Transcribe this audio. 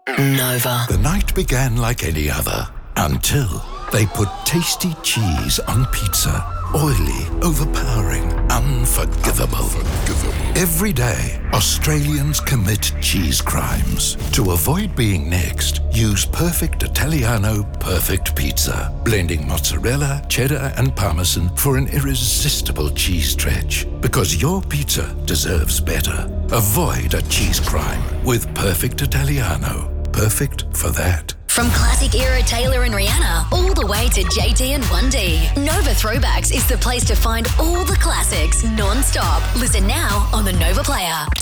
Nova. The night began like any other until they put tasty cheese on pizza. Oily, overpowering, unforgivable. Every day, Australians commit cheese crimes. To avoid being next, use Perfect Italiano Perfect Pizza, blending mozzarella, cheddar and parmesan for an irresistible cheese stretch. Because your pizza deserves better. Avoid a cheese crime with Perfect Italiano. Perfect for that. From classic era Taylor and Rihanna all the way to JT and 1D, Nova Throwbacks is the place to find all the classics non-stop. Listen now on the Nova Player.